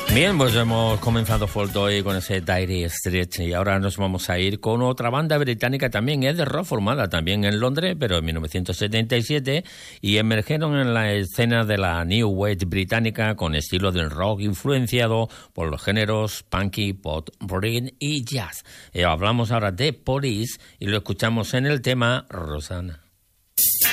Bien, pues hemos comenzado Folk hoy con ese Dire Straits y ahora nos vamos a ir con otra banda británica también, es de rock, formada también en Londres, pero en 1977, y emergieron en la escena de la New Wave británica con estilo del rock influenciado por los géneros punky, pop, reggae y jazz. Hablamos ahora de Police y lo escuchamos en el tema Rosanna.